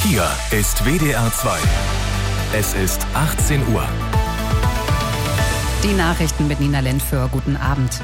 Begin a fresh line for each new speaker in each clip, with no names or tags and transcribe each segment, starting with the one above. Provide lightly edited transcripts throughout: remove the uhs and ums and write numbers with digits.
Hier ist WDR 2. Es ist 18 Uhr.
Die Nachrichten mit Nina Lentföhr. Guten Abend.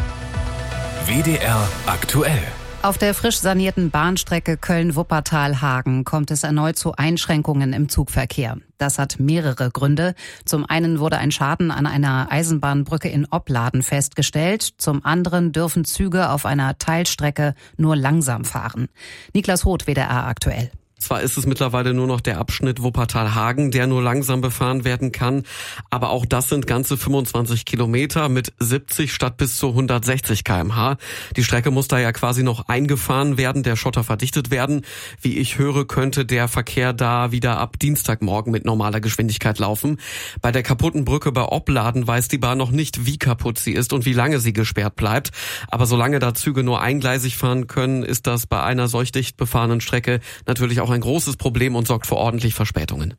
WDR aktuell.
Auf der frisch sanierten Bahnstrecke Köln-Wuppertal-Hagen kommt es erneut zu Einschränkungen im Zugverkehr. Das hat mehrere Gründe. Zum einen wurde ein Schaden an einer Eisenbahnbrücke in Opladen festgestellt. Zum anderen dürfen Züge auf einer Teilstrecke nur langsam fahren. Niklas Roth, WDR aktuell.
Zwar ist es mittlerweile nur noch der Abschnitt Wuppertal-Hagen, der nur langsam befahren werden kann, aber auch das sind ganze 25 Kilometer mit 70 statt bis zu 160 km/h. Die Strecke muss da ja quasi noch eingefahren werden, der Schotter verdichtet werden. Wie ich höre, könnte der Verkehr da wieder ab Dienstagmorgen mit normaler Geschwindigkeit laufen. Bei der kaputten Brücke bei Opladen weiß die Bahn noch nicht, wie kaputt sie ist und wie lange sie gesperrt bleibt. Aber solange da Züge nur eingleisig fahren können, ist das bei einer solch dicht befahrenen Strecke natürlich auch ein großes Problem und sorgt für ordentlich Verspätungen.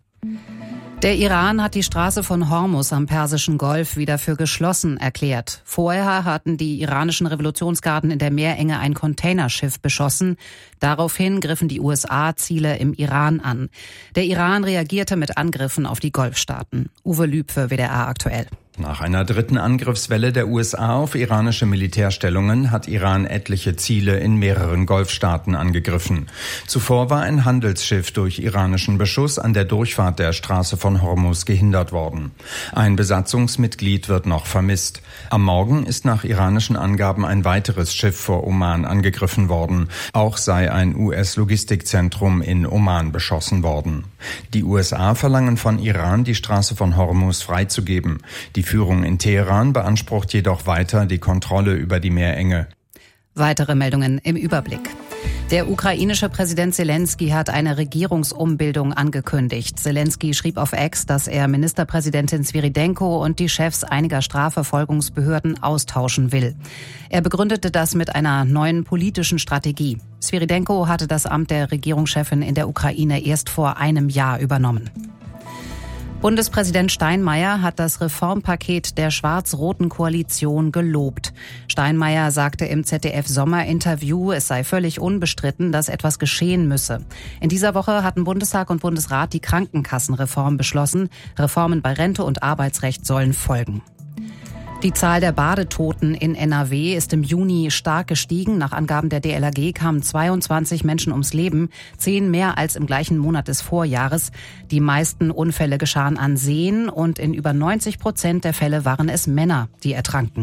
Der Iran hat die Straße von Hormuz am Persischen Golf wieder für geschlossen erklärt. Vorher hatten die iranischen Revolutionsgarden in der Meerenge ein Containerschiff beschossen. Daraufhin griffen die USA Ziele im Iran an. Der Iran reagierte mit Angriffen auf die Golfstaaten. Uwe Lüb für WDR aktuell.
Nach einer dritten Angriffswelle der USA auf iranische Militärstellungen hat Iran etliche Ziele in mehreren Golfstaaten angegriffen. Zuvor war ein Handelsschiff durch iranischen Beschuss an der Durchfahrt der Straße von Hormuz gehindert worden. Ein Besatzungsmitglied wird noch vermisst. Am Morgen ist nach iranischen Angaben ein weiteres Schiff vor Oman angegriffen worden. Auch sei ein US-Logistikzentrum in Oman beschossen worden. Die USA verlangen von Iran, die Straße von Hormuz freizugeben. Die Führung in Teheran beansprucht jedoch weiter die Kontrolle über die Meerenge.
Weitere Meldungen im Überblick. Der ukrainische Präsident Zelensky hat eine Regierungsumbildung angekündigt. Zelensky schrieb auf X, dass er Ministerpräsidentin Svyrydenko und die Chefs einiger Strafverfolgungsbehörden austauschen will. Er begründete das mit einer neuen politischen Strategie. Svyrydenko hatte das Amt der Regierungschefin in der Ukraine erst vor einem Jahr übernommen. Bundespräsident Steinmeier hat das Reformpaket der schwarz-roten Koalition gelobt. Steinmeier sagte im ZDF-Sommerinterview, es sei völlig unbestritten, dass etwas geschehen müsse. In dieser Woche hatten Bundestag und Bundesrat die Krankenkassenreform beschlossen. Reformen bei Rente und Arbeitsrecht sollen folgen. Die Zahl der Badetoten in NRW ist im Juni stark gestiegen. Nach Angaben der DLRG kamen 22 Menschen ums Leben, 10 mehr als im gleichen Monat des Vorjahres. Die meisten Unfälle geschahen an Seen und in über 90% der Fälle waren es Männer, die ertranken.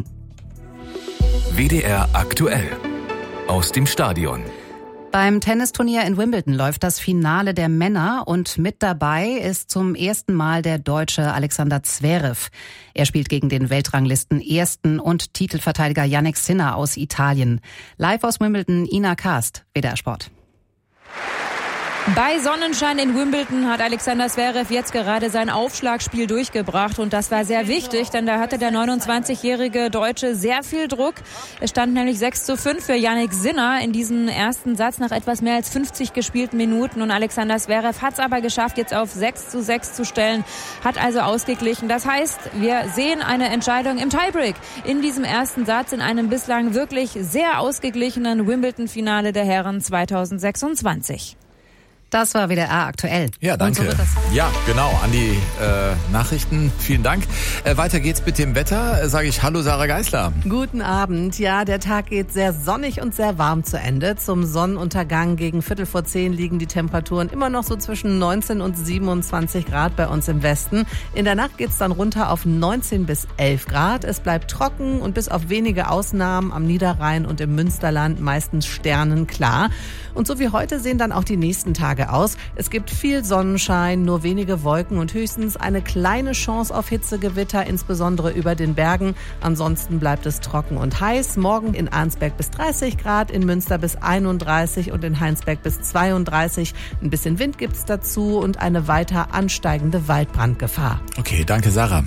WDR aktuell. Aus dem Stadion.
Beim Tennisturnier in Wimbledon läuft das Finale der Männer und mit dabei ist zum ersten Mal der Deutsche Alexander Zverev. Er spielt gegen den Weltranglisten-Ersten und Titelverteidiger Jannik Sinner aus Italien. Live aus Wimbledon, Ina Kast, WDR Sport.
Bei Sonnenschein in Wimbledon hat Alexander Zverev jetzt gerade sein Aufschlagspiel durchgebracht und das war sehr wichtig, denn da hatte der 29-jährige Deutsche sehr viel Druck. Es stand nämlich 6:5 für Jannik Sinner in diesem ersten Satz nach etwas mehr als 50 gespielten Minuten und Alexander Zverev hat es aber geschafft, jetzt auf 6:6 zu stellen, hat also ausgeglichen. Das heißt, wir sehen eine Entscheidung im Tiebreak in diesem ersten Satz in einem bislang wirklich sehr ausgeglichenen Wimbledon-Finale der Herren 2026.
Das war WDR aktuell.
Ja, danke.
Und so wird das
ja, genau, an die Nachrichten. Vielen Dank. Weiter geht's mit dem Wetter. Sage ich Hallo, Sarah Geisler.
Guten Abend. Ja, der Tag geht sehr sonnig und sehr warm zu Ende. Zum Sonnenuntergang gegen 9:15 liegen die Temperaturen immer noch so zwischen 19 und 27 Grad bei uns im Westen. In der Nacht geht's dann runter auf 19 bis 11 Grad. Es bleibt trocken und bis auf wenige Ausnahmen am Niederrhein und im Münsterland meistens sternenklar. Und so wie heute sehen dann auch die nächsten Tage aus. Es gibt viel Sonnenschein, nur wenige Wolken und höchstens eine kleine Chance auf Hitzegewitter, insbesondere über den Bergen. Ansonsten bleibt es trocken und heiß. Morgen in Arnsberg bis 30 Grad, in Münster bis 31 und in Heinsberg bis 32. Ein bisschen Wind gibt's dazu und eine weiter ansteigende Waldbrandgefahr.
Okay, danke Sarah.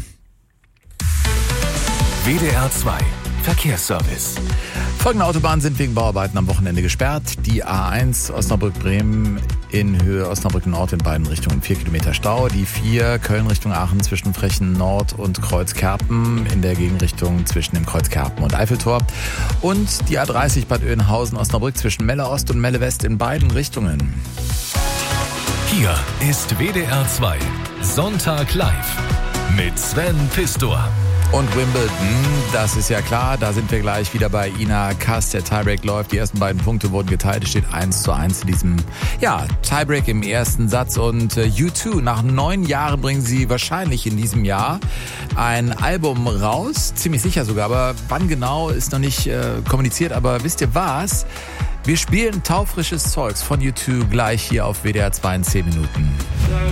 WDR 2 Verkehrsservice.
Folgende Autobahnen sind wegen Bauarbeiten am Wochenende gesperrt. Die A1 Osnabrück-Bremen in Höhe Osnabrück-Nord in beiden Richtungen 4 Kilometer Stau. Die 4 Köln Richtung Aachen zwischen Frechen Nord und Kreuzkerpen in der Gegenrichtung zwischen dem Kreuzkerpen und Eiffeltor. Und die A30 Bad Oeynhausen Osnabrück zwischen Melle Ost und Melle West in beiden Richtungen.
Hier ist WDR 2 Sonntag live mit Sven Pistor.
Und Wimbledon, das ist ja klar, da sind wir gleich wieder bei Ina Kass. Der Tiebreak läuft, die ersten beiden Punkte wurden geteilt, es steht 1:1 in diesem Tiebreak im ersten Satz. Und U2, nach 9 Jahren bringen sie wahrscheinlich in diesem Jahr ein Album raus, ziemlich sicher sogar, aber wann genau ist noch nicht kommuniziert. Aber wisst ihr was? Wir spielen taufrisches Zeugs von U2 gleich hier auf WDR 2 in 10 Minuten.